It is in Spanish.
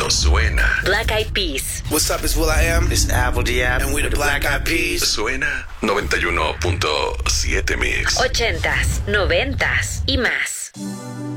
suena. Black Eyed Peas. What's up, it's will.i.am. It's Apple D.App. And we the Black Eyed Peas. Suena 91.7 Mix. 80s, 90s y más.